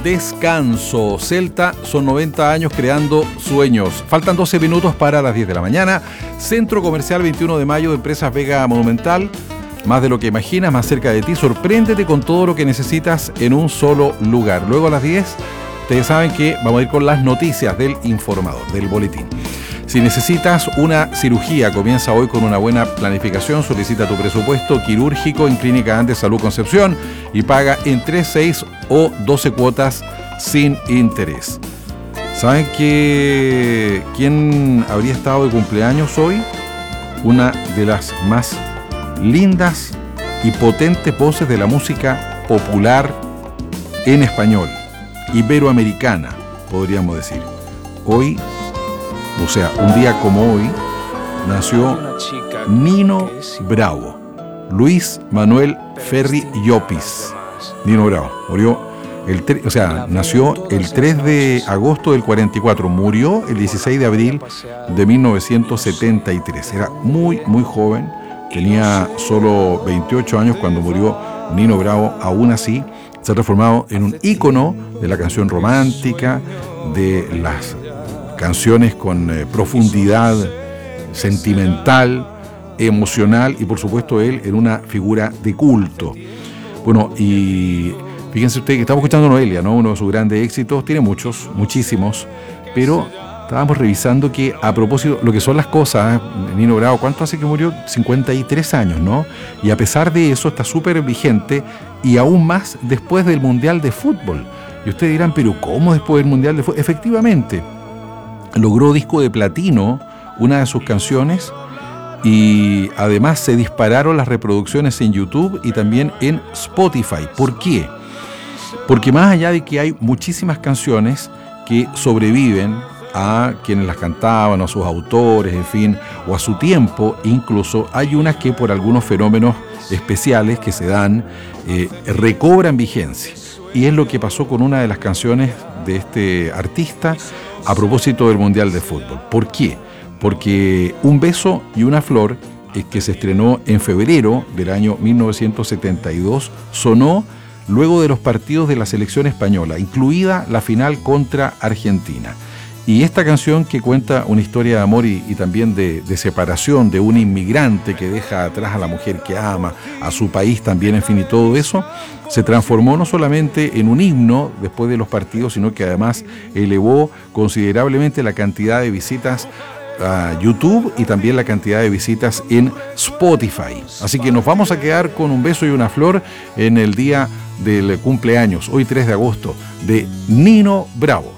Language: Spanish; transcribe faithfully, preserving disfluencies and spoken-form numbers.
descanso. Celta son noventa años creando sueños. Faltan doce minutos para las diez de la mañana. Centro Comercial veintiuno de mayo de Empresas Vega Monumental. Más de lo que imaginas, más cerca de ti. Sorpréndete con todo lo que necesitas en un solo lugar. Luego a las diez, ustedes saben que vamos a ir con las noticias del informador, del boletín. Si necesitas una cirugía, comienza hoy con una buena planificación. Solicita tu presupuesto quirúrgico en Clínica Andes Salud Concepción y paga en tres, seis o doce cuotas sin interés. ¿Saben que quién habría estado de cumpleaños hoy? Una de las más lindas y potentes voces de la música popular en español, iberoamericana, podríamos decir. Hoy, o sea, un día como hoy, nació Nino Bravo, Luis Manuel Ferri Llopis. Nino Bravo murió, el tre- o sea, nació el tres de agosto del cuarenta y cuatro, murió el dieciséis de abril de mil novecientos setenta y tres. Era muy, muy joven, tenía solo veintiocho años cuando murió Nino Bravo. Aún así, se ha transformado en un ícono de la canción romántica, de las canciones con eh, profundidad sentimental, emocional y por supuesto él en una figura de culto. Bueno, y fíjense ustedes que estamos escuchando Noelia, ¿no? Uno de sus grandes éxitos, tiene muchos, muchísimos, pero estábamos revisando que a propósito, lo que son las cosas, Nino Bravo, ¿cuánto hace que murió? cincuenta y tres años, ¿no? Y a pesar de eso está súper vigente y aún más después del Mundial de Fútbol. Y ustedes dirán, pero ¿cómo después del Mundial de Fútbol? Efectivamente, logró disco de platino una de sus canciones y además se dispararon las reproducciones en YouTube y también en Spotify. ¿Por qué? Porque más allá de que hay muchísimas canciones que sobreviven a quienes las cantaban, a sus autores, en fin, o a su tiempo, incluso hay unas que por algunos fenómenos especiales que se dan, eh, recobran vigencia. Y es lo que pasó con una de las canciones de este artista a propósito del Mundial de Fútbol. ¿Por qué? Porque Un beso y una flor, eh, que se estrenó en febrero del año mil novecientos setenta y dos, sonó luego de los partidos de la selección española, incluida la final contra Argentina. Y esta canción, que cuenta una historia de amor y, y también de, de separación de un inmigrante que deja atrás a la mujer que ama, a su país también, en fin, y todo eso, se transformó no solamente en un himno después de los partidos, sino que además elevó considerablemente la cantidad de visitas a YouTube y también la cantidad de visitas en Spotify. Así que nos vamos a quedar con Un beso y una flor en el día del cumpleaños, hoy tres de agosto, de Nino Bravo.